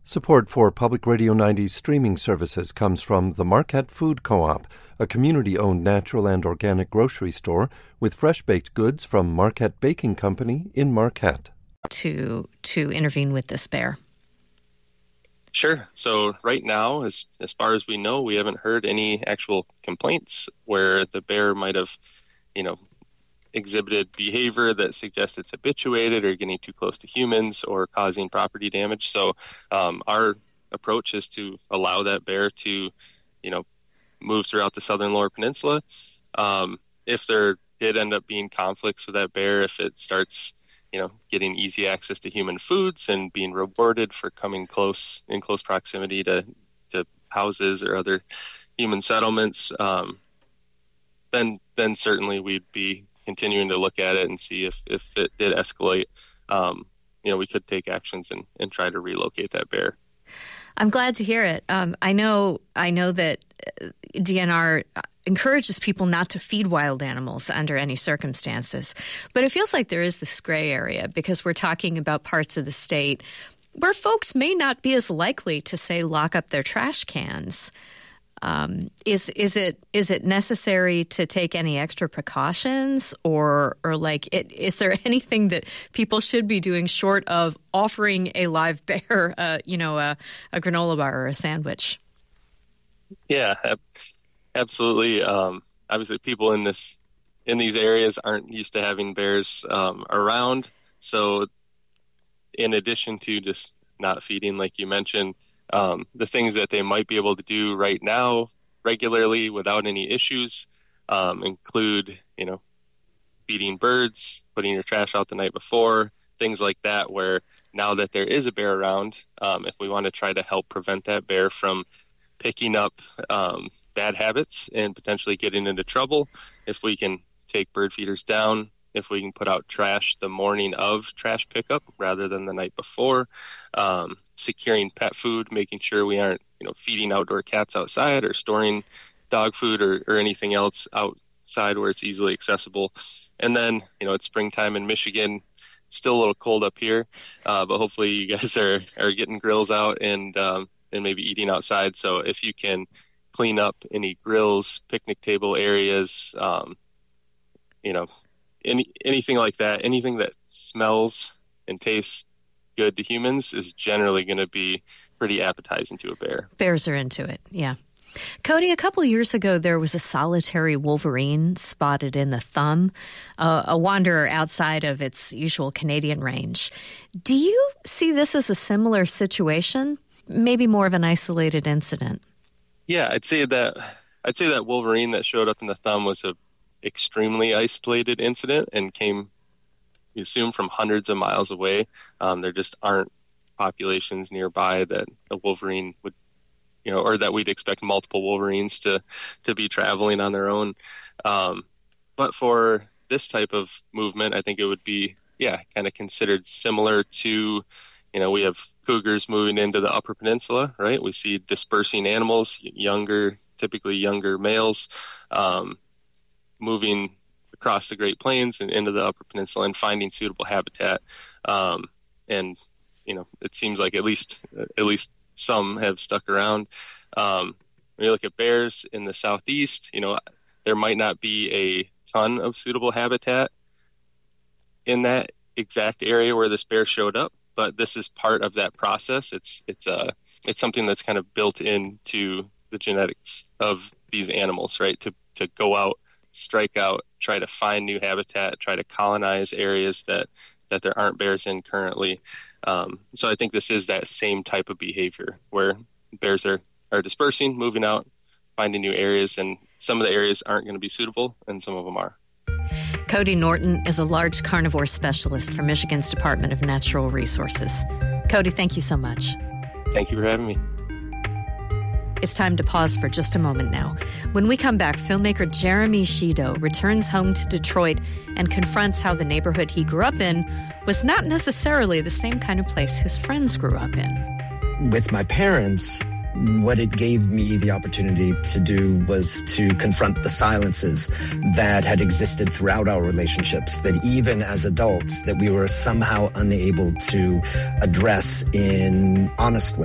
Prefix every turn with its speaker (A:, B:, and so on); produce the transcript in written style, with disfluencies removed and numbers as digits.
A: Support for Public Radio 90's streaming services comes from the Marquette Food Co-op, a community-owned natural and organic grocery store with fresh-baked goods from Marquette Baking Company in Marquette.
B: To intervene with this bear?
C: Sure. So right now, as far as we know, we haven't heard any actual complaints where the bear might have, exhibited behavior that suggests it's habituated or getting too close to humans or causing property damage. So our approach is to allow that bear to, move throughout the southern Lower Peninsula. If there did end up being conflicts with that bear, if it starts, getting easy access to human foods and being rewarded for coming in close proximity to houses or other human settlements, then certainly we'd be continuing to look at it and see if it did escalate. We could take actions and try to relocate that bear.
B: I'm glad to hear it. I know that DNR encourages people not to feed wild animals under any circumstances, but it feels like there is this gray area because we're talking about parts of the state where folks may not be as likely to, say, lock up their trash cans. Is it necessary to take any extra precautions or is there anything that people should be doing short of offering a live bear, a granola bar or a sandwich?
C: Yeah, absolutely. Obviously people in these areas aren't used to having bears, around. So in addition to just not feeding, like you mentioned, the things that they might be able to do right now regularly without any issues include, feeding birds, putting your trash out the night before, things like that, where now that there is a bear around, if we want to try to help prevent that bear from picking up bad habits and potentially getting into trouble, if we can take bird feeders down, if we can put out trash the morning of trash pickup rather than the night before, securing pet food, making sure we aren't, feeding outdoor cats outside or storing dog food or anything else outside where it's easily accessible. And then, it's springtime in Michigan. It's still a little cold up here, but hopefully you guys are getting grills out and maybe eating outside. So if you can clean up any grills, picnic table areas, anything like that, anything that smells and tastes good to humans is generally going to be pretty appetizing to a bear.
B: Bears are into it, yeah. Cody, a couple years ago, there was a solitary wolverine spotted in the Thumb, a wanderer outside of its usual Canadian range. Do you see this as a similar situation? Maybe more of an isolated incident?
C: Yeah, I'd say that wolverine that showed up in the Thumb was a extremely isolated incident and came, you assume, from hundreds of miles away. There just aren't populations nearby that a wolverine would, or that we'd expect multiple wolverines to be traveling on their own. But for this type of movement, I think it would be, kind of considered similar to, we have cougars moving into the Upper Peninsula, right? We see dispersing animals, typically younger males, moving across the Great Plains and into the Upper Peninsula and finding suitable habitat. And, it seems like at least some have stuck around. When you look at bears in the Southeast, there might not be a ton of suitable habitat in that exact area where this bear showed up, but this is part of that process. It's something that's kind of built into the genetics of these animals, right? To go out, strike out, try to find new habitat, try to colonize areas that there aren't bears in currently. So I think this is that same type of behavior where bears are dispersing, moving out, finding new areas, and some of the areas aren't going to be suitable and some of them are.
B: Cody Norton is a large carnivore specialist for Michigan's Department of Natural Resources. Cody, thank you so much.
C: Thank you for having me.
B: It's time to pause for just a moment now. When we come back, filmmaker Jeremy Shido returns home to Detroit and confronts how the neighborhood he grew up in was not necessarily the same kind of place his friends grew up in.
D: With my parents, what it gave me the opportunity to do was to confront the silences that had existed throughout our relationships, that even as adults, that we were somehow unable to address in honest ways.